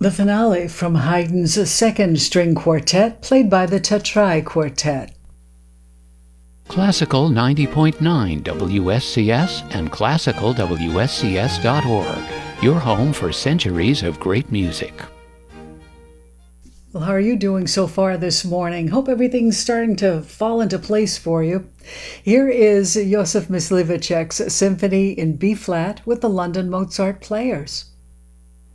The finale from Haydn's second string quartet, played by the Tatrai Quartet. Classical 90.9 WSCS and classicalwscs.org, your home for centuries of great music. Well, how are you doing so far this morning? Hope everything's starting to fall into place for you. Here is Josef Mysliveček's Symphony in B-flat with the London Mozart Players.